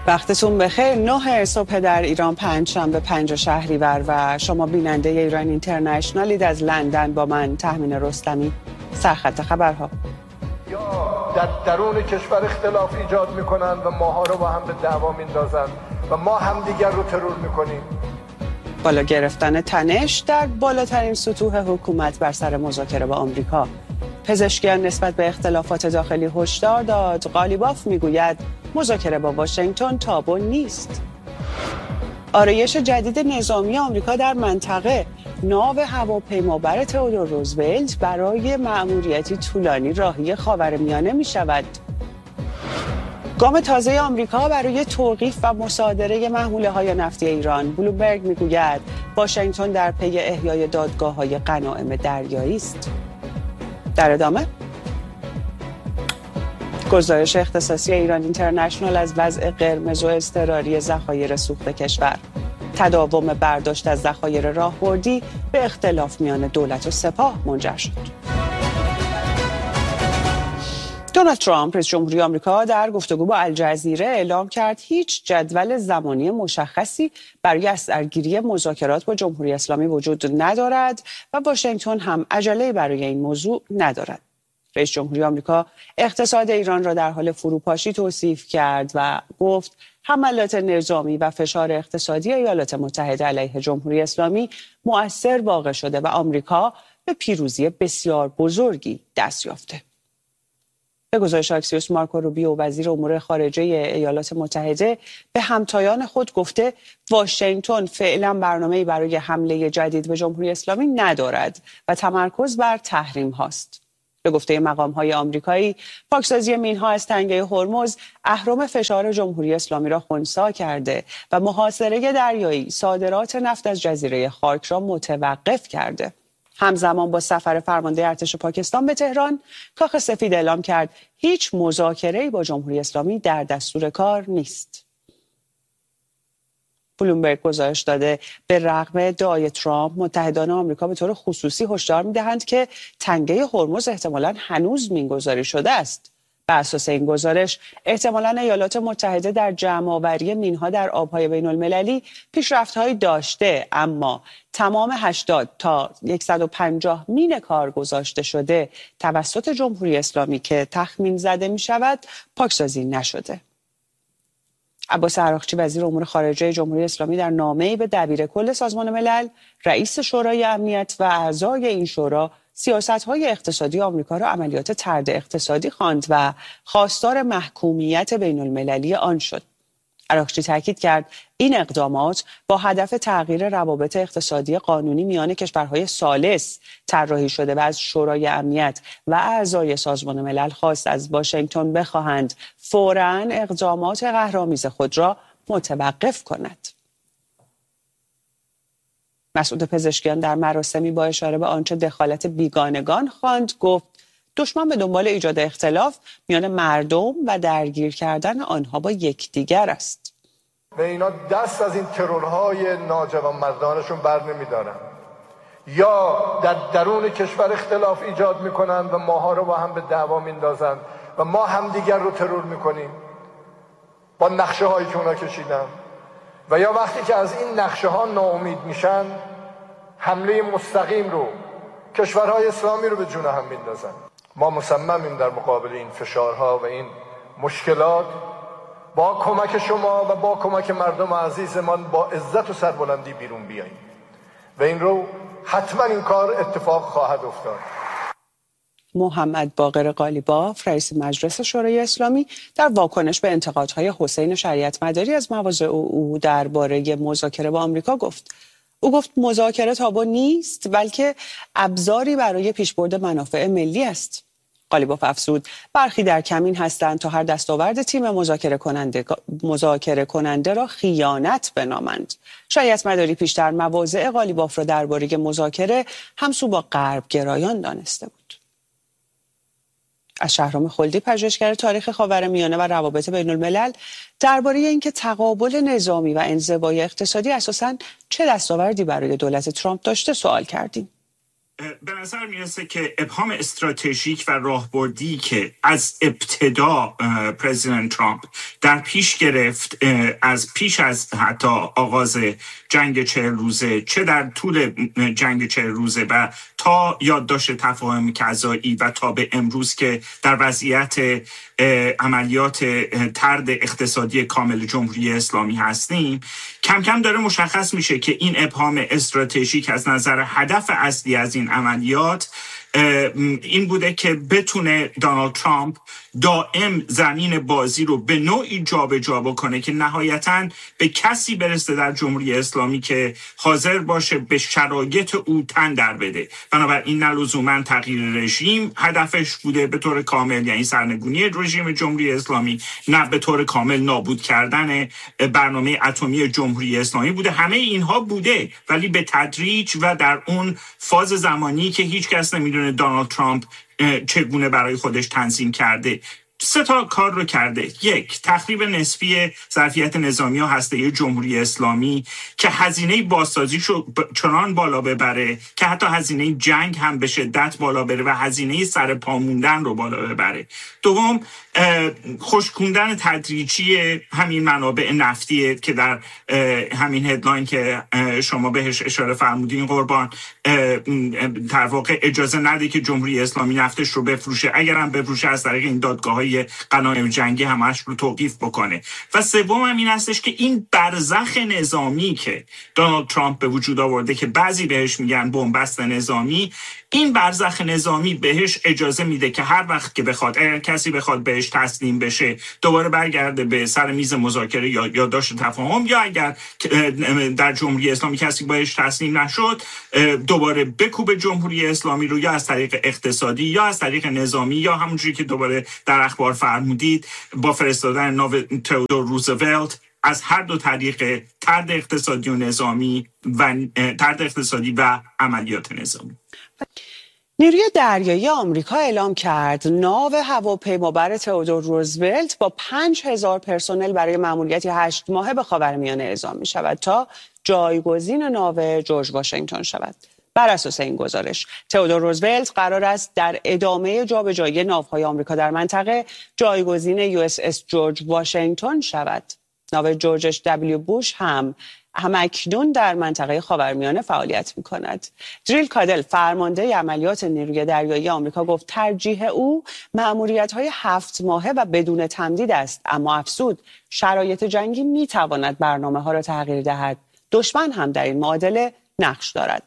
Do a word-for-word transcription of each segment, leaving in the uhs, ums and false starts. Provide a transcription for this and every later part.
وقتتون بخیر. نه صبح در ایران، پنج شنبه پنج شهریور و شما بیننده ایران اینترنشنالید. از لندن با من تهمین رستمی. سرخط خبرها. یا در درون کشور اختلاف ایجاد میکنن و ماها رو با هم به دعوا میندازن و ما همدیگر رو ترور میکنیم. بالا گرفتن تنش در بالاترین سطوح حکومت بر سر مذاکره با آمریکا. پزشکیان نسبت به اختلافات داخلی هشدار داد. قالیباف میگوید مذاکره با واشنگتن تابو نیست. آرایش جدید نظامی آمریکا در منطقه. ناو هواپیمابر تئودور روزولت برای مأموریتی طولانی راهی خاورمیانه می شود. گام تازه آمریکا برای توقیف و مصادره محموله‌های نفتی ایران. بلومبرگ میگوید واشنگتن در پی احیای دادگاه‌های غنایم دریایی است. در ادامه گزارش اختصاصی ایران اینترنشنال از وضع قرمز و اضطراری ذخایر سوخت کشور. تداوم برداشت از ذخایر راهبردی به اختلاف میان دولت و سپاه منجر شد. دونالد ترامپ رئیس جمهوری آمریکا در گفتگو با الجزیره اعلام کرد هیچ جدول زمانی مشخصی برای از درگیری مذاکرات با جمهوری اسلامی وجود ندارد و واشنگتن هم عجله‌ای برای این موضوع ندارد. رئیس جمهوری آمریکا اقتصاد ایران را در حال فروپاشی توصیف کرد و گفت حملات نظامی و فشار اقتصادی ایالات متحده علیه جمهوری اسلامی مؤثر واقع شده و آمریکا به پیروزی بسیار بزرگی دست یافته. به گزارش اکسیوس، مارکو روبیو وزیر امور خارجه ایالات متحده به همتایان خود گفته واشنگتن فعلا برنامه‌ای برای حمله جدید به جمهوری اسلامی ندارد و تمرکز بر تحریم هاست. به گفته مقام‌های آمریکایی، پاکسازی مین‌ها از تنگه هرمز اهرم فشار جمهوری اسلامی را خنثی کرده و محاصره دریایی صادرات نفت از جزیره خارک را متوقف کرده. همزمان با سفر فرمانده ارتش پاکستان به تهران، کاخ سفید اعلام کرد هیچ مذاکره‌ای با جمهوری اسلامی در دستور کار نیست. بلومبرگ گزارش داده به رغم ادعای ترامپ، متحدان آمریکا به طور خصوصی هشدار می‌دهند که تنگه هرمز احتمالاً هنوز مینگذاری شده است. بر اساس این گزارش احتمالاً ایالات متحده در جمع‌آوری مین‌ها در آب‌های بین‌المللی پیشرفت‌هایی داشته، اما تمام هشتاد تا صد و پنجاه مین کار گذاشته شده توسط جمهوری اسلامی که تخمین زده می‌شود پاکسازی نشده. عباس عراقچی وزیر امور خارجه جمهوری اسلامی در نامه‌ای به دبیر کل سازمان ملل، رئیس شورای امنیت و اعضای این شورا سیاست‌های اقتصادی آمریکا را عملیات طرد اقتصادی خواند و خواستار محکومیت بین‌المللی آن شد. عراقچی تاکید کرد این اقدامات با هدف تغییر روابط اقتصادی قانونی میان کشورهای ثالث طراحی شده و از شورای امنیت و اعضای سازمان ملل خواست از واشنگتن بخواهند فوراً اقدامات قهرآمیز خود را متوقف کند. مسعود پزشکیان در مراسمی با اشاره به آنچه دخالت بیگانگان خواند گفت دشمن به دنبال ایجاد اختلاف میان مردم و درگیر کردن آنها با یکدیگر است. و اینا دست از این ترورهای ناجوان مردانشون بر نمیدارن. یا در درون کشور اختلاف ایجاد میکنن و ماها رو با هم به دعوا میندازن و ما همدیگر رو ترور میکنیم با نقشه هایی که اونا کشیدن، و یا وقتی که از این نقشه ها ناامید میشن حمله مستقیم رو کشورهای اسلامی رو به جون هم میندازن. ما مصممیم در مقابل این فشارها و این مشکلات با کمک شما و با کمک مردم عزیزمان با عزت و سربلندی بیرون بیاییم و این رو حتما این کار اتفاق خواهد افتاد. محمد باقر قالیباف رئیس مجلس شورای اسلامی در واکنش به انتقادهای حسین شریعت مداری از مواضع او درباره مذاکره با آمریکا گفت او گفت مذاکره تابو نیست بلکه ابزاری برای پیشبرد منافع ملی است. قالیباف افزود برخی در کمین هستند تا هر دستاورد تیم مذاکره کننده مذاکره کننده را خیانت بنامند. شریعت مداری پیشتر مواضع قالیباف را درباره مذاکره همسو با غرب گرایان دانسته بود. از شهرام خلدی پژوهشگر تاریخ خاورمیانه و روابط بین الملل درباره اینکه تقابل نظامی و انزوای اقتصادی اساساً چه دستاوردی برای دولت ترامپ داشته سوال کردیم. به نظر میرسه که ابهام استراتژیک و راهبردی که از ابتدا پرزیدنت ترامپ در پیش گرفت، از پیش از حتی آغاز جنگ چهل روزه، چه در طول جنگ چهل روزه و تا یادداشت تفاهم کذایی و تا به امروز که در وضعیت عملیات طرد اقتصادی کامل جمهوری اسلامی هستیم، کم کم داره مشخص میشه که این ابهام استراتژیک از نظر هدف اصلی از این عملیات این بوده که بتونه دونالد ترامپ دائم زمین بازی رو به نوعی جابجا بکنه که نهایتاً به کسی برسه در جمهوری اسلامی که حاضر باشه به شرایط او تن در بده. بنابراین نه لزوماً تغییر رژیم هدفش بوده به طور کامل، یعنی سرنگونی رژیم جمهوری اسلامی، نه به طور کامل نابود کردن برنامه اتمی جمهوری اسلامی بوده. همه اینها بوده، ولی به تدریج و در اون فاز زمانی که هیچ کس نمیدونه دونالد ترامپ چگونه برای خودش تنظیم کرده، سه تا کار رو کرده. یک، تخریب نسبی ظرفیت نظامی و هسته‌ای جمهوری اسلامی که هزینه بازسازیشو چنان بالا ببره که حتی هزینه جنگ هم به شدت بالا بره و هزینه سر پا موندن رو بالا ببره. دوم، خشکوندن تدریجی همین منابع نفتی که در همین هدلاین که شما بهش اشاره فرمودین قربان، در واقع اجازه نده که جمهوری اسلامی نفتش رو بفروشه، اگرم بفروشه از طریق این دادگاه‌های غنایم جنگی همش رو توقیف بکنه. و سوم هم این هستش که این برزخ نظامی که دونالد ترامپ به وجود آورده که بعضی بهش میگن بنبست نظامی، این برزخ نظامی بهش اجازه میده که هر وقت که بخواد، اگر کسی بخواد بهش تسلیم بشه، دوباره برگرده به سر میز مذاکره یا یادداشت تفاهم، یا اگر در جمهوری اسلامی کسی بهش تسلیم نشد، دوباره بکوبه جمهوری اسلامی رو، یا از طریق اقتصادی یا از طریق نظامی، یا همونجوری که دوباره در اخبار فرمودید با فرستادن ناو تئودور روزولت، از هر دو طریق طرد اقتصادی و نظامی و طرد اقتصادی و عملیات نظامی. نیروی دریایی آمریکا اعلام کرد ناو هواپیمابر تئودور روزولت با پنج هزار پرسنل برای مأموریتی هشت ماهه به خاورمیانه اعزام می شود تا جایگزین ناو جورج واشنگتن شود. بر اساس این گزارش، تئودور روزولت قرار است در ادامه جابجایی ناوهای آمریکا در منطقه جایگزین یو اس اس جورج واشنگتن شود. ناو جورج اچ دبلیو بوش هم همکنون در منطقه خاورمیانه فعالیت می‌کند. دریل کادل، فرمانده عملیات نیروی دریایی آمریکا، گفت ترجیح او مأموریت‌های هفت ماهه و بدون تمدید است، اما افزود شرایط جنگی می‌تواند برنامه‌ها را تغییر دهد. دشمن هم در این معادله نقش دارد.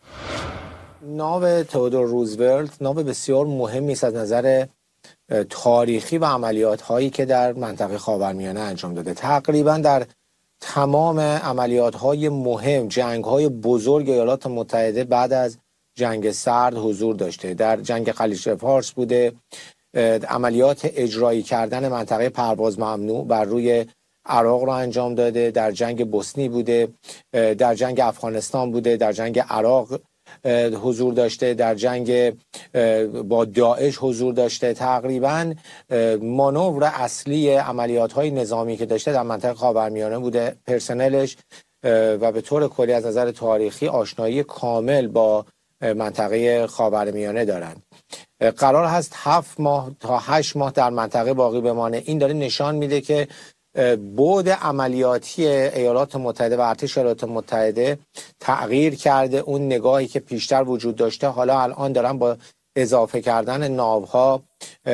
ناو تئودور روزولت ناو بسیار مهمی است از نظر تاریخی و عملیات‌هایی که در منطقه خاورمیانه انجام داده. تقریباً در تمام عملیات‌های مهم، جنگ‌های بزرگ ایالات متحده بعد از جنگ سرد حضور داشته. در جنگ خلیج فارس بوده، عملیات اجرایی کردن منطقه پرواز ممنوع بر روی عراق رو انجام داده، در جنگ بوسنی بوده، در جنگ افغانستان بوده، در جنگ عراق حضور داشته، در جنگ با داعش حضور داشته. تقریبا مانور اصلی عملیات‌های نظامی که داشته در منطقه خاورمیانه بوده. پرسنلش و به طور کلی از نظر تاریخی آشنایی کامل با منطقه خاورمیانه دارند. قرار هست هفت ماه تا هشت ماه در منطقه باقی بمانه. این داره نشان میده که بعد عملیاتی ایالات متحده و ارتش ایالات متحده تغییر کرده. اون نگاهی که پیشتر وجود داشته حالا الان دارن با اضافه کردن ناوها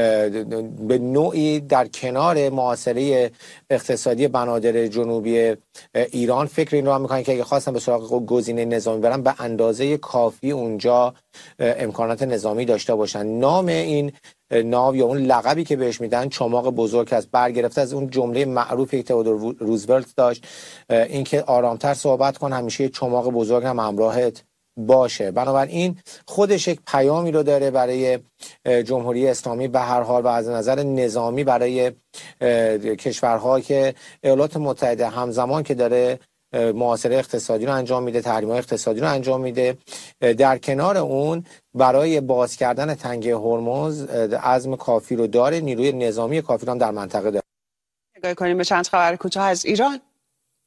به نوعی در کنار محاصره اقتصادی بنادر جنوبی ایران فکر این رو میکنن که اگه خواستن به سراغ گزینه نظامی برن به اندازه کافی اونجا امکانات نظامی داشته باشن. نام این ناو یا اون لقبی که بهش میدن چماق بزرگ است، برگرفته از اون جمله معروفی که تئودور روزولت داشت، اینکه آرامتر صحبت کن، همیشه یه چماق بزرگ هم همراهت باشه. بنابراین خودش یک پیامی رو داره برای جمهوری اسلامی به هر حال و از نظر نظامی برای کشورها که ایالات متحده همزمان که داره محاصره اقتصادی رو انجام میده، تحریم‌های اقتصادی رو انجام میده، در کنار اون برای باز کردن تنگه هرمز عزم کافی رو داره، نیروی نظامی کافی رو هم در منطقه داره. نگاه کنیم به چند خبر کوتاه از ایران.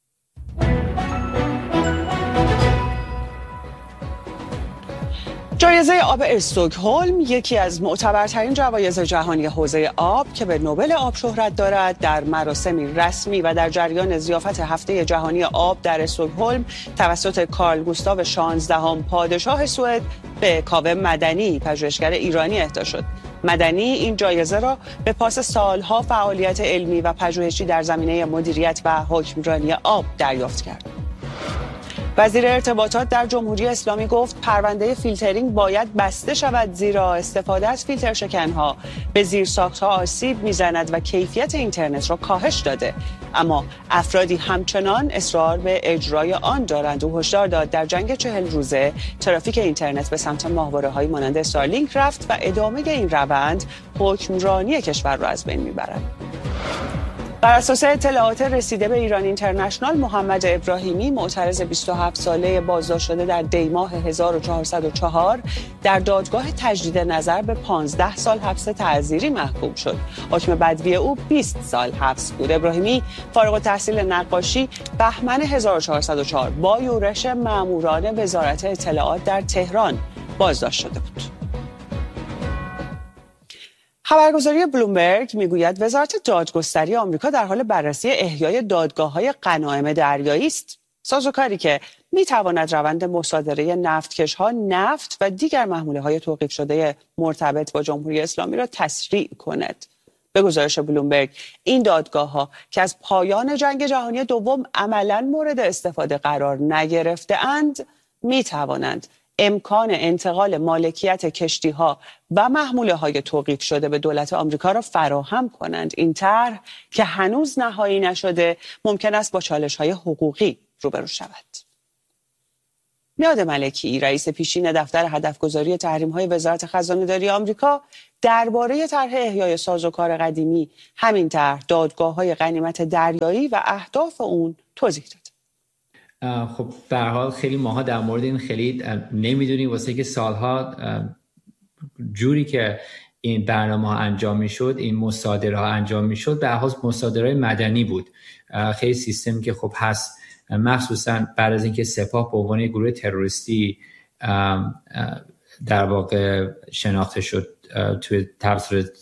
جو جایزه آب استکهلم یکی از معتبرترین جوایز جهانی حوزه آب که به نوبل آب شهرت دارد در مراسمی رسمی و در جریان ضیافت هفته جهانی آب در استکهلم توسط کارل گوستاو شانزدهم پادشاه سوئد به کاوه مدنی پژوهشگر ایرانی اهدا شد. مدنی این جایزه را به پاس سالها فعالیت علمی و پژوهشی در زمینه مدیریت و حکمرانی آب دریافت کرد. وزیر ارتباطات در جمهوری اسلامی گفت پرونده فیلترینگ باید بسته شود زیرا استفاده از فیلتر شکنها به زیرساختها آسیب میزند و کیفیت اینترنت را کاهش داده. اما افرادی همچنان اصرار به اجرای آن دارند و هشدار داد در جنگ چهل روزه ترافیک اینترنت به سمت ماهواره‌های مانند استارلینک رفت و ادامه این روند حکمرانی کشور را از بین میبرد. بر اساس اطلاعات رسیده به ایران اینترنشنال، محمد ابراهیمی معترض بیست و هفت ساله بازداشت شده در دی‌ماه هزار و چهارصد و چهار در دادگاه تجدید نظر به پانزده سال حبس تعزیری محکوم شد. حکم بدوی او بیست سال حبس بود. ابراهیمی فارغ التحصیل نقاشی بهمن هزار و چهارصد و چهار با یورش ماموران وزارت اطلاعات در تهران بازداشت شده بود. خبرگزاری بلومبرگ میگوید وزارت دادگستری آمریکا در حال بررسی احیای دادگاه‌های غنایم دریایی است. سازوکاری که میتواند روند مصادره نفتکش‌ها، نفت و دیگر محموله‌های توقیف شده مرتبط با جمهوری اسلامی را تسریع کند. به گزارش بلومبرگ این دادگاه‌ها که از پایان جنگ جهانی دوم عملاً مورد استفاده قرار نگرفته‌اند، میتوانند امکان انتقال مالکیت کشتی‌ها و محموله‌های توقیف شده به دولت آمریکا را فراهم کنند. این طرح که هنوز نهایی نشده ممکن است با چالش‌های حقوقی روبرو شود. میاد ملکی، رئیس پیشین دفتر هدفگذاری تحریم‌های وزارت خزانه‌داری آمریکا، درباره طرح احیای سازوکار قدیمی، همین طرح دادگاه‌های غنیمت دریایی و اهداف اون توضیح داد. خب به هر حال خیلی ماها در مورد این خیلی نمیدونیم، واسه که سالها جوری که این برنامه ها انجام میشد، این مصادره ها انجام میشد، به هر حال مصادره مدنی بود. خیلی سیستمی که خب هست، مخصوصا بعد از اینکه سپاه به عنوان گروه تروریستی در واقع شناخته شد توی توسط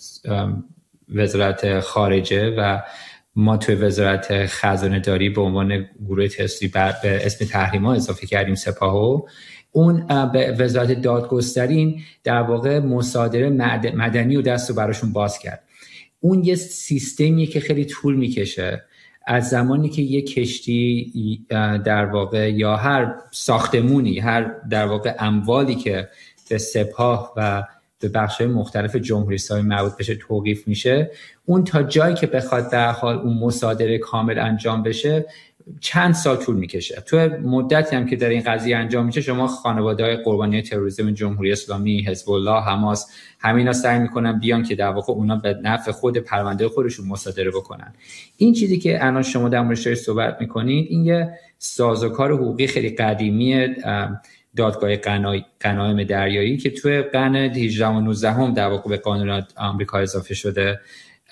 وزارت خارجه و ما توی وزارت خزانه داری به عنوان گروه تروریستی به اسم تحریم‌ها اضافه کردیم سپاهو. اون به وزارت دادگستری در واقع مصادره مدنی و دست رو براشون باز کرد. اون یه سیستمیه که خیلی طول میکشه. از زمانی که یک کشتی در واقع یا هر ساختمونی، هر در واقع اموالی که به سپاه و به بخش‌های مختلف جمهوری اسلامی مربوط بشه توقیف میشه، اون تا جایی که بخواد در حال اون مصادره کامل انجام بشه چند سال طول میکشه. تو مدتی هم که در این قضیه انجام میشه، شما خانواده‌های قربانی تروریسم جمهوری اسلامی، حزب الله، حماس، همینا سعی میکنن بیان که در واقع اونا به نفع خود پرونده خودشون مصادره بکنن. این چیزی که الان شما در موردش صحبت میکنید، این یه سازوکار حقوقی خیلی قدیمی دادگاه غنایم دریایی که توی قرن هجدهم و نوزدهم در واقع به قانون آمریکا اضافه شده.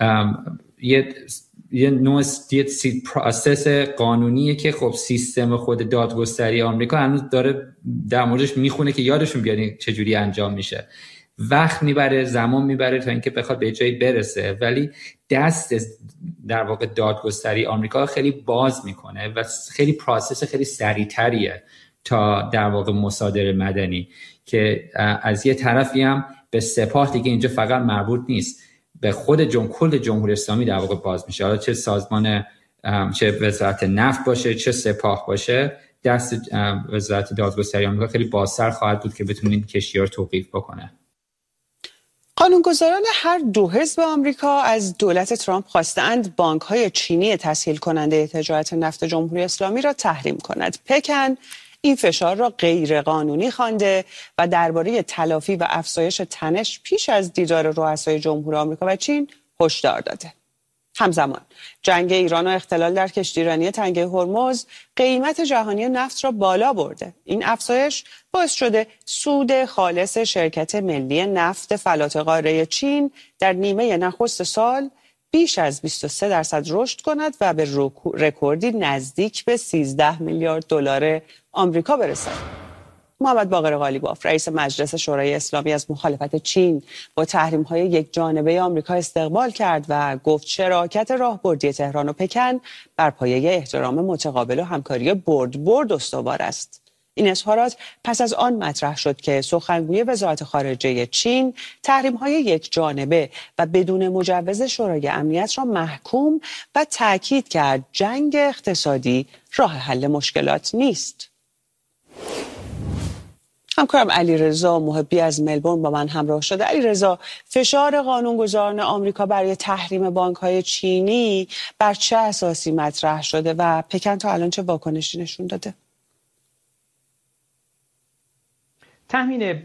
یه یه نوع پروسس قانونیه که خب سیستم خود دادگستری آمریکا هنوز داره در موردش میخونه که یادشون بیاد چجوری انجام میشه. وقت میبره، زمان میبره تا اینکه بخواد به جایی برسه، ولی دست در واقع دادگستری آمریکا خیلی باز میکنه و خیلی پروسس خیلی سریعتریه تا در واقع مصادره مدنی که از یه طرفی هم به سپاه دیگه اینجا فقط مربوط نیست، به خود جمهور کل جمهوری اسلامی در واقع باز میشه. حالا چه سازمان، چه وزارت نفت باشه، چه سپاه باشه، دست وزارت دادگستری آمریکا خیلی بازتر خواهد بود که بتونید کشتی‌ها رو توقیف بکنه. قانونگذاران هر دو حزب آمریکا از دولت ترامپ خواستند بانک‌های چینی تسهیل کننده تجارت نفت جمهوری اسلامی را تحریم کند. پکن این فشار را غیر قانونی خوانده و درباره تلافی و افزایش تنش پیش از دیدار رؤسای جمهوری آمریکا و چین هشدار داده. همزمان جنگ ایران و اختلال در کشتیرانی تنگه هرمز قیمت جهانی نفت را بالا برده. این افزایش باعث شده سود خالص شرکت ملی نفت فلات قاره چین در نیمه نخست سال بیش از بیست و سه درصد رشد کند و به رکوردی نزدیک به سیزده میلیارد دلار آمریکا برسد. محمد باقر قالیباف رئیس مجلس شورای اسلامی از مخالفت چین با تحریم‌های یک جانبه آمریکا استقبال کرد و گفت شراکت راهبردی تهران و پکن بر پایه احترام متقابل و همکاری برد برد استوار است. این اظهارات پس از آن مطرح شد که سخنگوی وزارت خارجه چین تحریم‌های یک جانبه و بدون مجوز شورای امنیت را محکوم و تاکید کرد جنگ اقتصادی راه حل مشکلات نیست. همکارم علیرضا محبی از ملبورن با من همراه شده. علیرضا، فشار قانونگذاران آمریکا برای تحریم بانک‌های چینی بر چه اساسی مطرح شده و پکن تا الان چه واکنشی نشون داده؟ تحمین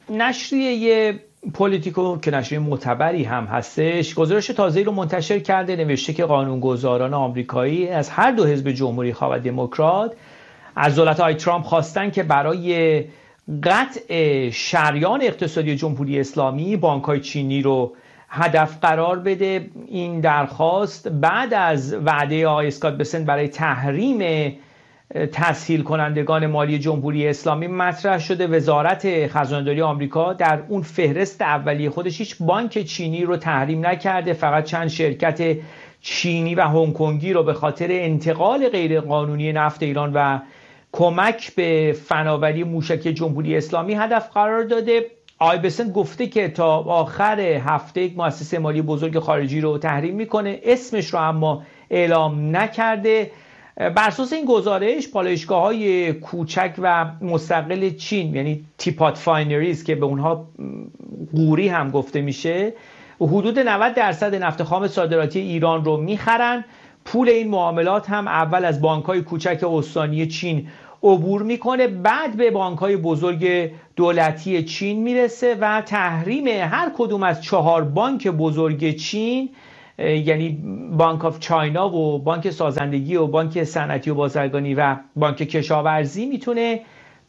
نشریه پولیتیکو که نشریه معتبری هم هستش گزارش تازه‌ای رو منتشر کرده، نوشته که قانونگذاران آمریکایی از هر دو حزب جمهوری خواه و دموکرات از دولت‌های ترامپ خواستن که برای قطع شریان اقتصادی جمهوری اسلامی بانک‌های چینی رو هدف قرار بده. این درخواست بعد از وعده آقای اسکات بسنت برای تحریم تسهیل کنندگان مالی جمهوری اسلامی مطرح شده. وزارت خزانه‌داری آمریکا در اون فهرست اولیه خودش هیچ بانک چینی رو تحریم نکرده، فقط چند شرکت چینی و هنگ کنگی رو به خاطر انتقال غیرقانونی نفت ایران و کمک به فناوری موشکی جمهوری اسلامی هدف قرار داده. آقای بسنت گفته که تا آخر هفته یک مؤسسه مالی بزرگ خارجی رو تحریم میکنه، اسمش رو اما اعلام نکرده. بر اساس این گزارش پالایشگاه‌های کوچک و مستقل چین، یعنی تیپات فاینریز که به اونها قوری هم گفته میشه، حدود نود درصد نفت خام صادراتی ایران رو میخرن. پول این معاملات هم اول از بانک‌های کوچک استانی چین عبور میکنه، بعد به بانک‌های بزرگ دولتی چین میرسه و تحریم هر کدوم از چهار بانک بزرگ چین، یعنی بانک آف چاینا و بانک سازندگی و بانک صنعتی و بازرگانی و بانک کشاورزی، میتونه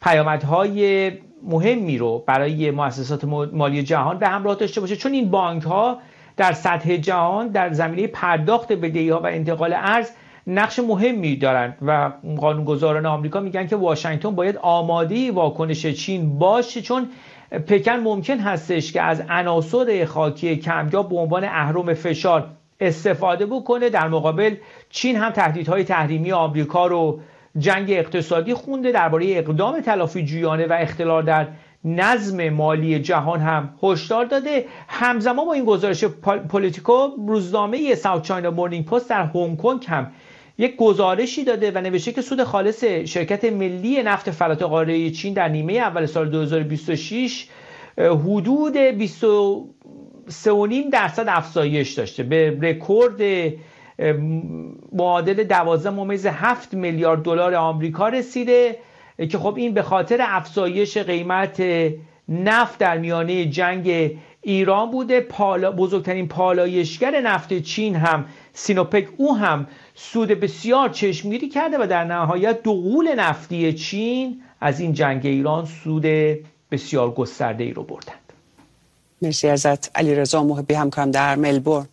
پیامدهای مهمی رو برای مؤسسات مالی جهان به همراه داشته باشه، چون این بانک ها در سطح جهان در زمینه پرداخت بدهی ها و انتقال ارز نقش مهمی دارند و قانونگذاران آمریکا میگن که واشنگتن باید آماده واکنش چین باشه، چون پکن ممکن هستش که از عناصر خاکی کمیاب به عنوان اهرم فشار استفاده بکنه. در مقابل چین هم تهدیدهای تحریمی آمریکا رو جنگ اقتصادی خونده، درباره اقدام تلافی جویانه و اختلال در نظم مالی جهان هم هشدار داده. همزمان با این گزارش پولیتیکو، روزنامه ساوت چاینا مورنینگ پست در هنگ کنگ هم یک گزارشی داده و نوشته که سود خالص شرکت ملی نفت فلات قاره چین در نیمه اول سال دو هزار و بیست و شش حدود بیست و سه و نیم درصد افزایش داشته، به رکورد معادل دوازده ممیز هفت میلیارد دلار آمریکا رسیده که خب این به خاطر افزایش قیمت نفت در میانه جنگ ایران بوده. پالا بزرگترین پالایشگر نفت چین هم سینوپک، او هم سود بسیار چشمگیری کرده و در نهایت دو غول نفتی چین از این جنگ ایران سود بسیار گسترده ای رو بردند. مرسی ازت علیرضا محبی، همکارم در ملبورن.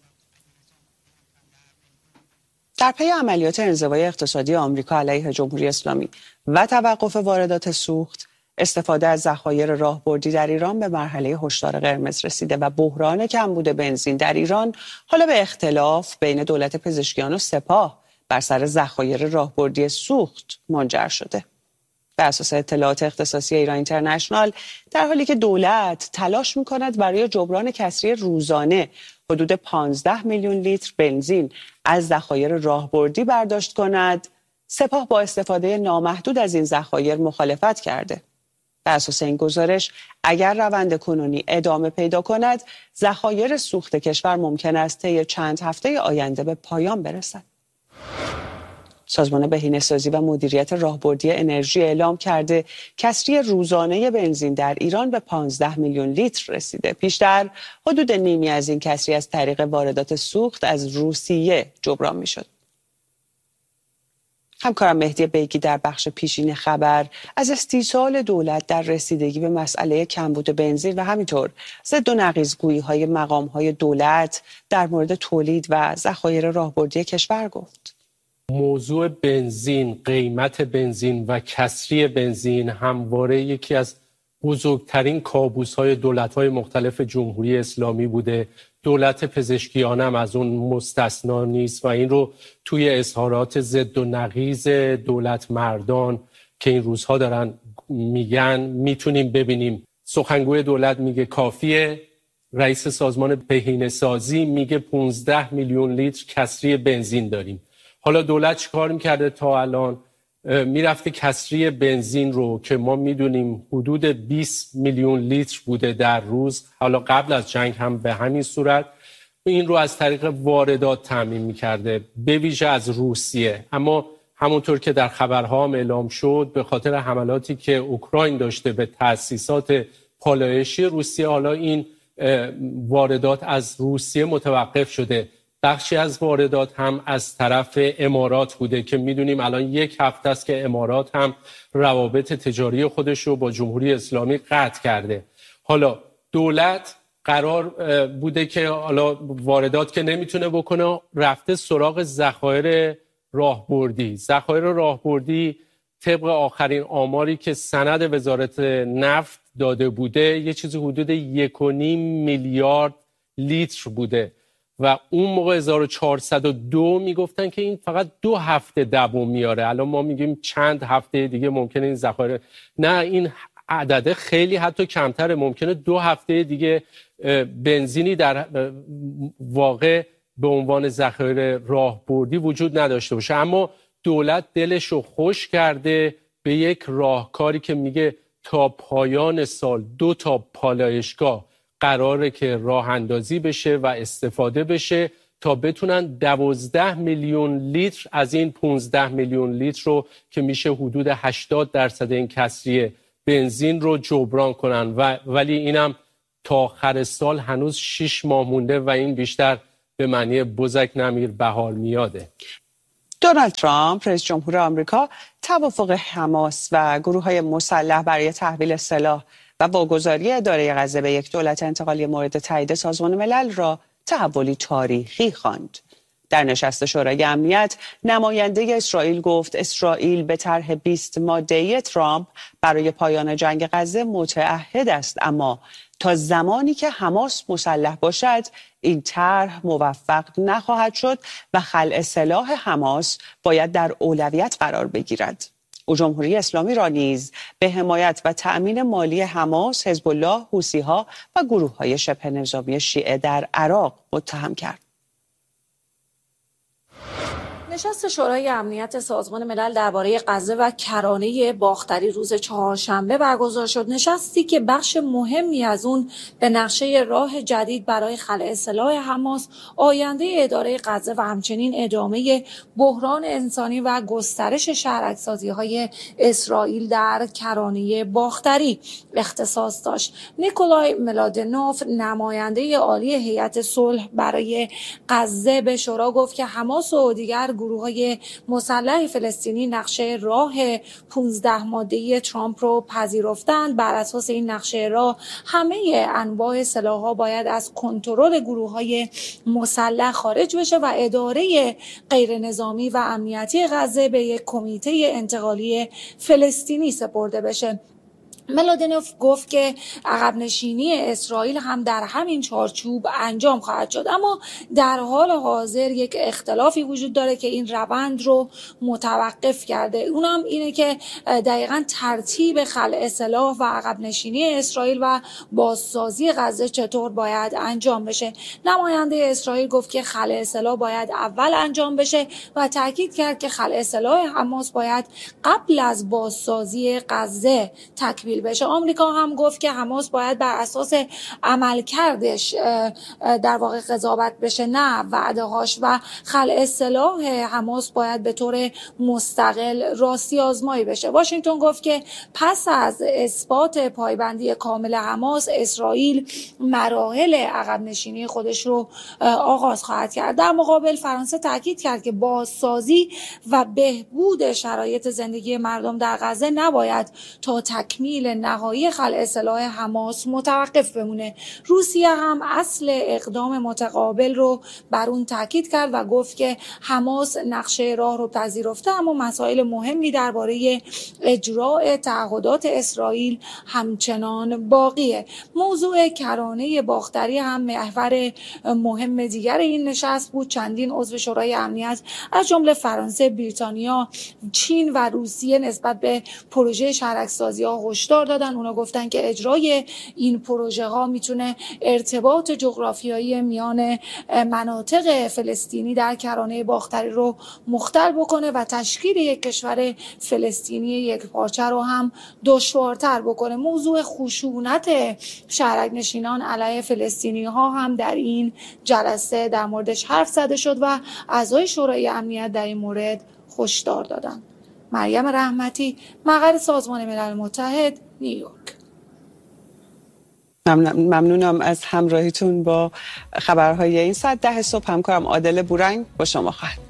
در پی عملیات انزوای اقتصادی آمریکا علیه جمهوری اسلامی و توقف واردات سوخت، استفاده از ذخایر راهبردی در ایران به مرحله هشدار قرمز رسیده و بحران کمبود بنزین در ایران حالا به اختلاف بین دولت پزشکیان و سپاه بر سر ذخایر راهبردی سوخت منجر شده. بر اساس اطلاعات اختصاصی ایران اینترنشنال، در حالی که دولت تلاش می‌کند برای جبران کسری روزانه حدود پانزده میلیون لیتر بنزین از ذخایر راهبردی برداشت کند، سپاه با استفاده نامحدود از این ذخایر مخالفت کرده. بر اساس این گزارش، اگر روند کنونی ادامه پیدا کند، ذخایر سوخت کشور ممکن است طی چند هفته آینده به پایان برسد. سازمان بهینه‌سازی و مدیریت راهبردی انرژی اعلام کرده کسری روزانه بنزین در ایران به پانزده میلیون لیتر رسیده. پیشتر حدود نیمی از این کسری از طریق واردات سوخت از روسیه جبران می‌شد. همکارم مهدی بیگی در بخش پیشین خبر از استیصال دولت در رسیدگی به مسئله کمبود بنزین و همینطور ضد و نقیض‌گویی‌های مقام‌های دولت در مورد تولید و ذخایر راهبردی کشور گفت. موضوع بنزین، قیمت بنزین و کسری بنزین همواره یکی از بزرگترین کابوس‌های دولت‌های مختلف جمهوری اسلامی بوده. دولت پزشکیان هم از اون مستثنا نیست و این رو توی اظهارات ضد و نقیض دولت مردان که این روزها دارن میگن میتونیم ببینیم. سخنگوی دولت میگه کافیه، رئیس سازمان بهینه‌سازی میگه پانزده میلیون لیتر کسری بنزین داریم. حالا دولت چیکار میکرده تا الان؟ میرفته کسری بنزین رو که ما میدونیم حدود بیست میلیون لیتر بوده در روز، حالا قبل از جنگ هم به همین صورت، این رو از طریق واردات تامین میکرده، به ویژه از روسیه. اما همونطور که در خبرها هم اعلام شد به خاطر حملاتی که اوکراین داشته به تأسیسات پالایشی روسیه، حالا این واردات از روسیه متوقف شده. بخشی از واردات هم از طرف امارات بوده که میدونیم الان یک هفته است که امارات هم روابط تجاری خودش رو با جمهوری اسلامی قطع کرده. حالا دولت قرار بوده که حالا واردات که نمیتونه بکنه، رفته سراغ ذخایر راهبردی. ذخایر راهبردی طبق آخرین آماری که سند وزارت نفت داده بوده یه چیزی حدود یک و نیم میلیارد لیتر بوده و اون موقع هزار و چهارصد و دو میگفتن که این فقط دو هفته دوام میاره. الان ما میگیم چند هفته دیگه ممکنه این ذخایر، نه این عدده خیلی حتی کمتره، ممکنه دو هفته دیگه بنزینی در واقع به عنوان ذخایر راهبردی وجود نداشته باشه. اما دولت دلشو خوش کرده به یک راهکاری که میگه تا پایان سال دو تا پالایشگاه قراره که راه اندازی بشه و استفاده بشه تا بتونن دوازده میلیون لیتر از این پانزده میلیون لیتر رو که میشه حدود هشتاد درصد این کسری بنزین رو جبران کنن و ولی اینم تا آخر سال هنوز شش ماه مونده و این بیشتر به معنی بزک نمیر بهار میاده. دونالد ترامپ رئیس جمهور آمریکا توافق حماس و گروه‌های مسلح برای تحویل سلاح و واگذاری اداره غزه به یک دولت انتقالی مورد تایید سازمان ملل را تحولی تاریخی خواند. در نشست شورای امنیت نماینده اسرائیل گفت اسرائیل به طرح بیست ماده‌ای ترامپ برای پایان جنگ غزه متعهد است، اما تا زمانی که حماس مسلح باشد این طرح موفق نخواهد شد و خلع سلاح حماس باید در اولویت قرار بگیرد. او جمهوری اسلامی را نیز به حمایت و تأمین مالی حماس، حزب الله، حوثی‌ها و گروه‌های شبه نظامی شیعه در عراق متهم کرد. نشست شورای امنیت سازمان ملل درباره غزه و کرانه باختری روز چهارشنبه برگزار شد. نشستی که بخش مهمی از اون به نقشه راه جدید برای خلع سلاح حماس، آینده اداره غزه و همچنین ادامه بحران انسانی و گسترش شهرک‌سازی‌های اسرائیل در کرانه باختری اختصاص داشت. نیکولای ملادنوف نماینده عالی هیئت صلح برای غزه به شورا گفت که حماس و دیگر گروه‌های مسلح فلسطینی نقشه راه پانزده ماده‌ای ترامپ رو پذیرفتند. بر اساس این نقشه راه همه انواع سلاح‌ها باید از کنترل گروه‌های مسلح خارج بشه و اداره غیر نظامی و امنیتی غزه به یک کمیته انتقالی فلسطینی سپرده بشه. ملادنوف گفت که عقب نشینی اسرائیل هم در همین چارچوب انجام خواهد شد، اما در حال حاضر یک اختلافی وجود داره که این روند رو متوقف کرده. اونم اینه که دقیقاً ترتیب خلع سلاح و عقب نشینی اسرائیل و بازسازی غزه چطور باید انجام بشه. نماینده اسرائیل گفت که خلع سلاح باید اول انجام بشه و تاکید کرد که خلع سلاح حماس باید قبل از بازسازی غزه تکمیل بشه. آمریکا هم گفت که حماس باید بر اساس عملکردش در واقع قضاوت بشه، نه وعده‌هاش، و خلع سلاح حماس باید به طور مستقل راستی آزمایی بشه. واشنگتن گفت که پس از اثبات پایبندی کامل حماس، اسرائیل مراحل عقب نشینی خودش رو آغاز خواهد کرد. در مقابل فرانسه تاکید کرد که بازسازی و بهبود شرایط زندگی مردم در غزه نباید تا تکمیل نهایی خلع سلاح حماس متوقف بمونه. روسیه هم اصل اقدام متقابل رو بر اون تاکید کرد و گفت که حماس نقشه راه رو پذیرفته، اما مسائل مهمی درباره اجرای تعهدات اسرائیل همچنان باقیه. موضوع کرانه باختری هم محور مهم دیگر این نشست بود. چندین عضو شورای امنیت از جمله فرانسه، بریتانیا، چین و روسیه نسبت به پروژه شهرک‌سازی ها هشدار دادن. اونا گفتن که اجرای این پروژه ها میتونه ارتباط جغرافیایی میان مناطق فلسطینی در کرانه باختری رو مختل بکنه و تشکیل یک کشور فلسطینی یک پارچه رو هم دشوارتر بکنه. موضوع خشونت شهرک نشینان علیه فلسطینی ها هم در این جلسه در موردش حرف زده شد و اعضای شورای امنیت در این مورد هشدار دادند. مریم رحمتی، مقر سازمان ملل متحد، نیویورک. ممنونم از همراهیتون با خبرهای این ساعت. ده صبح همکارم عادل بورنگ با شما خواهد.